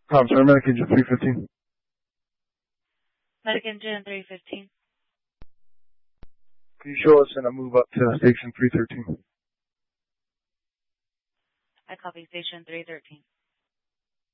I'm sorry, Medic Engine 315. Medic Engine 315. Can you show us and I move up to station 313? I copy station 313.